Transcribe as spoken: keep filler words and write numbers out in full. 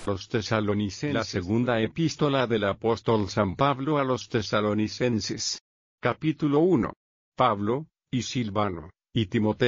Los Tesalonicenses. La segunda epístola del apóstol San Pablo a los Tesalonicenses. Capítulo uno. Pablo, y Silvano, y Timoteo,